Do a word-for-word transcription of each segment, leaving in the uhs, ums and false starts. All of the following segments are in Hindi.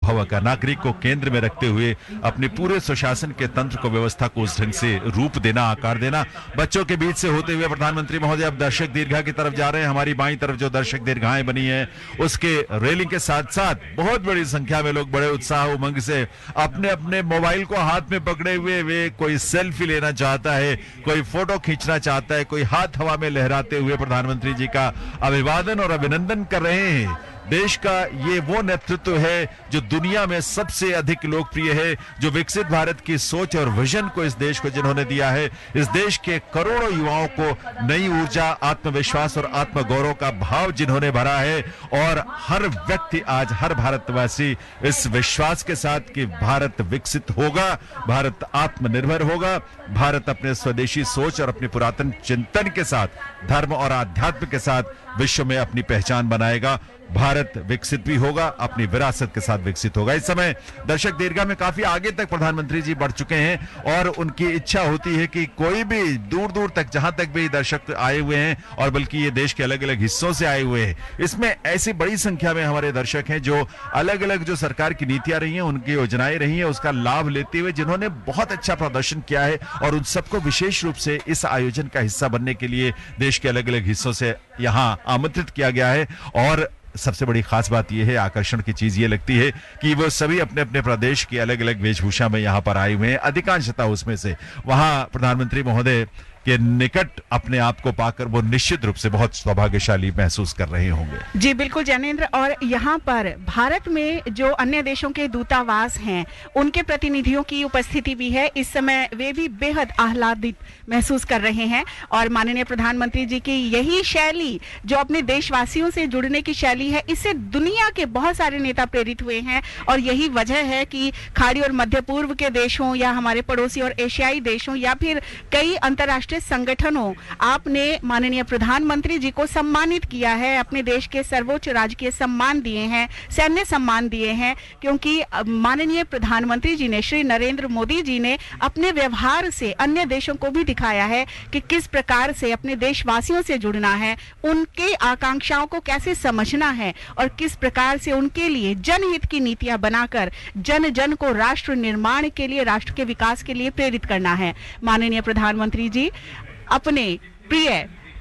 भव का, नागरिक को केंद्र में रखते हुए अपने पूरे सुशासन के तंत्र को, व्यवस्था को उस ढंग से रूप देना, आकार देना। बच्चों के बीच से होते हुए प्रधानमंत्री महोदय अब दर्शक दीर्घा की तरफ जा रहे हैं। हमारी बाईं तरफ जो दर्शक दीर्घाएं बनी है उसके रेलिंग के साथ साथ बहुत बड़ी संख्या में लोग बड़े उत्साह उमंग से अपने अपने मोबाइल को हाथ में पकड़े हुए वे कोई सेल्फी लेना चाहता है, कोई फोटो खींचना चाहता है, कोई हाथ हवा में लहराते हुए प्रधानमंत्री जी का अभिवादन और अभिनंदन कर रहे हैं। देश का ये वो नेतृत्व है जो दुनिया में सबसे अधिक लोकप्रिय है, जो विकसित भारत की सोच और विजन को इस देश को जिन्होंने दिया है, इस देश के करोड़ों युवाओं को नई ऊर्जा, आत्मविश्वास और आत्मगौरव का भाव जिन्होंने भरा है। और हर व्यक्ति आज, हर भारतवासी इस विश्वास के साथ कि भारत विकसित होगा, भारत आत्मनिर्भर होगा, भारत अपने स्वदेशी सोच और अपने पुरातन चिंतन के साथ, धर्म और आध्यात्म के साथ विश्व में अपनी पहचान बनाएगा। भारत विकसित भी होगा, अपनी विरासत के साथ विकसित होगा। इस समय दर्शक दीर्घा में काफी आगे तक प्रधानमंत्री जी बढ़ चुके हैं और उनकी इच्छा होती है कि कोई भी दूर दूर तक, जहां तक भी दर्शक आए हुए हैं और बल्कि ये देश के अलग अलग हिस्सों से आए हुए हैं, इसमें ऐसी बड़ी संख्या में हमारे दर्शक हैं जो अलग अलग जो सरकार की नीतियां रही हैं, उनकी योजनाएं रही हैं, उसका लाभ लेते हुए जिन्होंने बहुत अच्छा प्रदर्शन किया है और उन सबको विशेष रूप से इस आयोजन का हिस्सा बनने के लिए देश के अलग अलग हिस्सों से यहां आमंत्रित किया गया है। और सबसे बड़ी खास बात यह है, आकर्षण की चीज ये लगती है कि वो सभी अपने अपने प्रदेश की अलग अलग वेशभूषा में यहां पर आए हुए हैं। अधिकांशतः उसमें से वहां प्रधानमंत्री महोदय के निकट अपने आप को पाकर वो निश्चित रूप से बहुत सौभाग्यशाली महसूस कर रहे होंगे। जी बिल्कुल जैनेंद्र, और यहाँ पर भारत में जो अन्य देशों के दूतावास हैं उनके प्रतिनिधियों की उपस्थिति भी है। इस समय वे भी बेहद आह्लादित महसूस कर रहे हैं और माननीय प्रधानमंत्री जी की यही शैली, जो अपने देशवासियों से जुड़ने की शैली है, इससे दुनिया के बहुत सारे नेता प्रेरित हुए हैं। और यही वजह है कि खाड़ी और मध्य पूर्व के देशों या हमारे पड़ोसी और एशियाई देशों या फिर कई अंतर्राष्ट्रीय संगठनों, आपने माननीय प्रधानमंत्री जी को सम्मानित किया है, अपने देश के सर्वोच्च राजकीय सम्मान दिए हैं, सैन्य सम्मान दिए हैं, क्योंकि माननीय प्रधानमंत्री जी ने, श्री नरेंद्र मोदी जी ने अपने व्यवहार से अन्य देशों को भी दिखाया है कि किस प्रकार से अपने देशवासियों से जुड़ना है, उनके आकांक्षाओं को कैसे समझना है और किस प्रकार से उनके लिए जनहित की नीतियां बनाकर जन जन को राष्ट्र निर्माण के लिए, राष्ट्र के विकास के लिए प्रेरित करना है। माननीय प्रधानमंत्री जी अपने प्रिय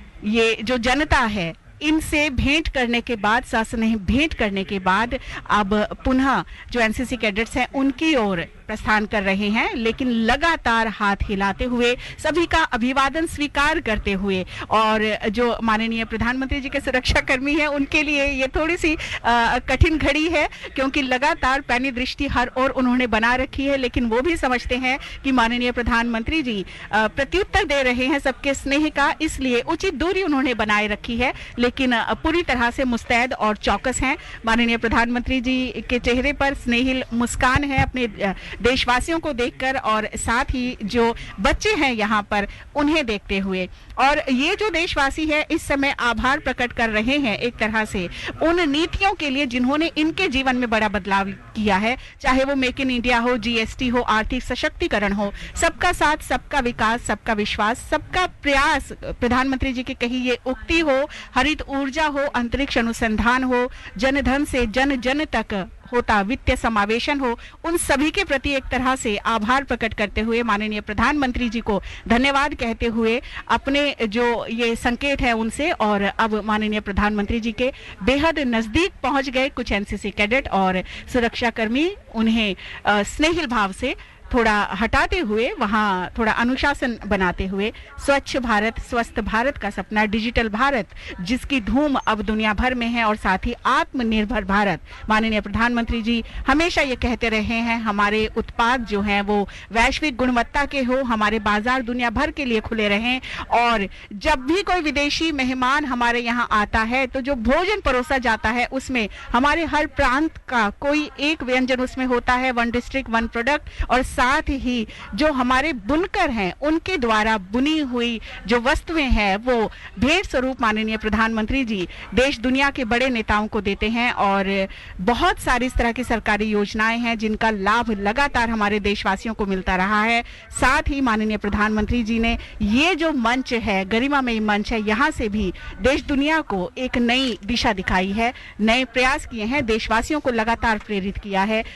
ये जो जनता है इनसे भेंट करने के बाद, साथ भेंट करने के बाद अब पुनः जो एनसीसी कैडेट्स हैं उनकी ओर प्रस्थान कर रहे हैं, लेकिन लगातार हाथ हिलाते हुए, सभी का अभिवादन स्वीकार करते हुए। और जो माननीय प्रधानमंत्री जी के सुरक्षा कर्मी हैं उनके लिए ये थोड़ी सी आ, कठिन घड़ी है, क्योंकि लगातार पैनी दृष्टि हर ओर उन्होंने बना रखी है, लेकिन वो भी समझते हैं कि माननीय प्रधानमंत्री जी प्रत्युत्तर दे रहे हैं सबके स्नेह का, इसलिए उचित दूरी उन्होंने बनाए रखी है, लेकिन पूरी तरह से मुस्तैद और चौकस हैं। माननीय प्रधानमंत्री जी के चेहरे पर स्नेहिल मुस्कान है अपने देशवासियों को देखकर और साथ ही जो बच्चे हैं यहाँ पर उन्हें देखते हुए। और ये जो देशवासी है इस समय आभार प्रकट कर रहे हैं एक तरह से उन नीतियों के लिए जिन्होंने इनके जीवन में बड़ा बदलाव किया है, चाहे वो मेक इन इंडिया हो, जीएसटी हो, आर्थिक सशक्तिकरण हो, सबका साथ, सबका विकास, सबका विश्वास, सबका प्रयास, प्रधानमंत्री जी की कही ये उक्ति हो, हरित ऊर्जा हो, अंतरिक्ष अनुसंधान हो, जन धन से जन जन तक होता वित्तीय समावेशन हो, उन सभी के प्रति एक तरह से आभार प्रकट करते हुए माननीय प्रधानमंत्री जी को धन्यवाद कहते हुए अपने जो ये संकेत है उनसे, और अब माननीय प्रधानमंत्री जी के बेहद नजदीक पहुंच गए कुछ एनसीसी कैडेट और सुरक्षा कर्मी, उन्हें स्नेहिल भाव से थोड़ा हटाते हुए, वहाँ थोड़ा अनुशासन बनाते हुए, स्वच्छ भारत, स्वस्थ भारत का सपना, डिजिटल भारत जिसकी धूम अब दुनिया भर में है, और साथ ही आत्मनिर्भर भारत। माननीय प्रधानमंत्री जी हमेशा ये कहते रहे हैं हमारे उत्पाद जो हैं वो वैश्विक गुणवत्ता के हो, हमारे बाजार दुनिया भर के लिए खुले रहें, और जब भी कोई विदेशी मेहमान हमारे यहाँ आता है तो जो भोजन परोसा जाता है उसमें हमारे हर प्रांत का कोई एक व्यंजन उसमें होता है, वन डिस्ट्रिक्ट वन प्रोडक्ट, और साथ ही जो हमारे बुनकर हैं उनके द्वारा बुनी हुई जो वस्तुएं हैं वो भेंट स्वरूप माननीय प्रधानमंत्री जी देश दुनिया के बड़े नेताओं को देते हैं। और बहुत सारी इस तरह की सरकारी योजनाएं हैं जिनका लाभ लगातार हमारे देशवासियों को मिलता रहा है। साथ ही माननीय प्रधानमंत्री जी ने ये जो मंच है, गरिमामयी मंच है, यहाँ से भी देश दुनिया को एक नई दिशा दिखाई है, नए प्रयास किए हैं, देशवासियों को लगातार प्रेरित किया है।